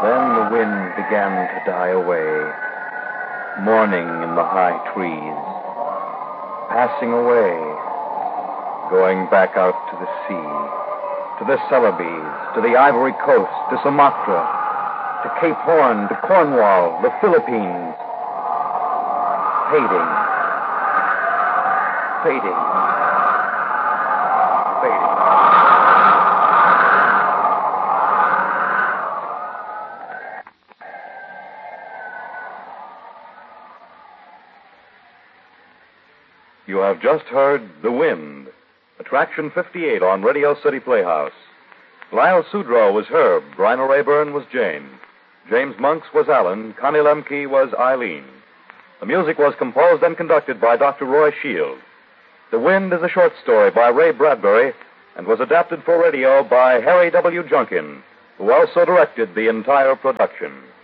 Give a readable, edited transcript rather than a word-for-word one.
Then the wind began to die away, mourning in the high trees, passing away, going back out to the sea, to the Celebes, to the Ivory Coast, to Sumatra, to Cape Horn, to Cornwall, the Philippines. Fading. Fading. Fading. You have just heard The Wind, Attraction 58 on Radio City Playhouse. Lyle Sudrow was Herb, Bryna Rayburn was Jane, James Monks was Alan, Connie Lemke was Eileen. The music was composed and conducted by Dr. Roy Shield. The Wind is a short story by Ray Bradbury and was adapted for radio by Harry W. Junkin, who also directed the entire production.